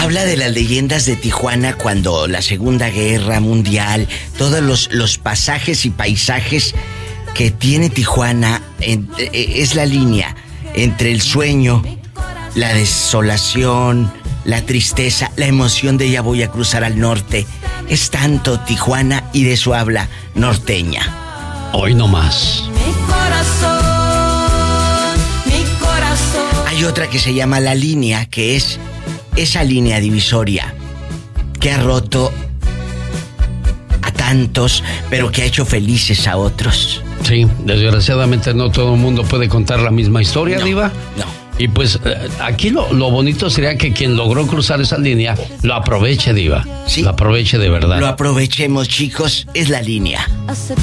Habla de las leyendas de Tijuana cuando la Segunda Guerra Mundial, todos los pasajes y paisajes que tiene Tijuana, es la línea entre el sueño, la desolación, la tristeza, la emoción de ya voy a cruzar al norte. Es tanto Tijuana y de su habla norteña. Hoy no más. Mi corazón, mi corazón. Hay otra que se llama La Línea, que es esa línea divisoria que ha roto a tantos, pero que ha hecho felices a otros. Sí, desgraciadamente no todo el mundo puede contar la misma historia, No, Diva. no. Y pues aquí lo bonito sería que quien logró cruzar esa línea lo aproveche, Diva. Sí. Lo aproveche de verdad. Lo aprovechemos, chicos, es La Línea.